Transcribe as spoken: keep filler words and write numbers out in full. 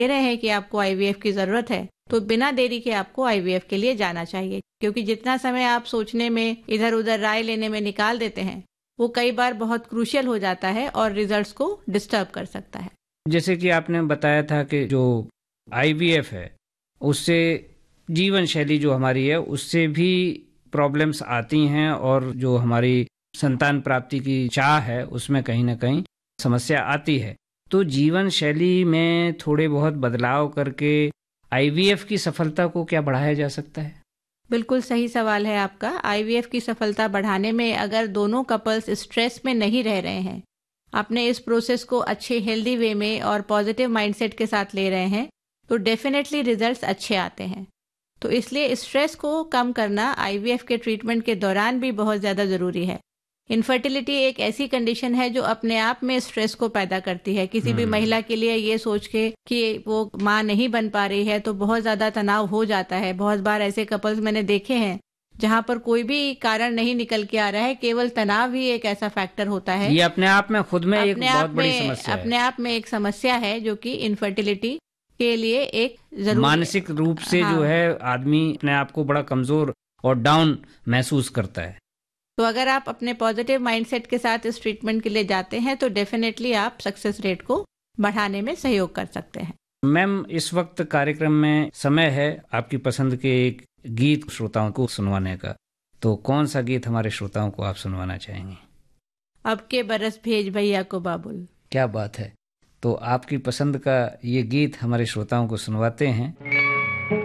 दे रहे हैं कि आपको आईवीएफ की ज़रूरत है, तो बिना देरी के आपको आईवीएफ के लिए जाना चाहिए, क्योंकि जितना समय आप सोचने में, इधर उधर राय लेने में निकाल देते हैं, वो कई बार बहुत क्रूशियल हो जाता है और रिजल्ट्स को डिस्टर्ब कर सकता है। जैसे कि आपने बताया था कि जो आईवीएफ है उससे जीवन शैली जो हमारी है उससे भी प्रॉब्लम्स आती हैं और जो हमारी संतान प्राप्ति की चाह है उसमें कहीं ना कहीं समस्या आती है। तो जीवन शैली में थोड़े बहुत बदलाव करके आईवीएफ की सफलता को क्या बढ़ाया जा सकता है? बिल्कुल सही सवाल है आपका। आईवीएफ की सफलता बढ़ाने में अगर दोनों कपल्स स्ट्रेस में नहीं रह रहे हैं, आपने इस प्रोसेस को अच्छे हेल्दी वे में और पॉजिटिव माइंडसेट के साथ ले रहे हैं, तो डेफिनेटली रिजल्ट्स अच्छे आते हैं। तो इसलिए स्ट्रेस को कम करना आईवीएफ के ट्रीटमेंट के दौरान भी बहुत ज़्यादा ज़रूरी है। इनफर्टिलिटी एक ऐसी कंडीशन है जो अपने आप में स्ट्रेस को पैदा करती है। किसी भी महिला के लिए ये सोच के कि वो माँ नहीं बन पा रही है तो बहुत ज़्यादा तनाव हो जाता है। बहुत बार ऐसे कपल्स मैंने देखे हैं जहाँ पर कोई भी कारण नहीं निकल के आ रहा है, केवल तनाव ही एक ऐसा फैक्टर होता है। ये अपने आप में खुद में एक बहुत बड़ी समस्या है। अपने आप में एक समस्या है जो कि इनफर्टिलिटी के लिए एक जरूरी मानसिक रूप से हाँ। जो है आदमी अपने आप को बड़ा कमजोर और डाउन महसूस करता है। तो अगर आप अपने पॉजिटिव माइंडसेट के साथ इस ट्रीटमेंट के लिए जाते हैं तो डेफिनेटली आप सक्सेस रेट को बढ़ाने में सहयोग कर सकते हैं। मैम, इस वक्त कार्यक्रम में समय है आपकी पसंद के एक गीत श्रोताओं को सुनवाने का, तो कौन सा गीत हमारे श्रोताओं को आप सुनवाना चाहेंगे? अब के बरस भेज भैया को बाबुल। क्या बात है। तो आपकी पसंद का ये गीत हमारे श्रोताओं को सुनवाते हैं।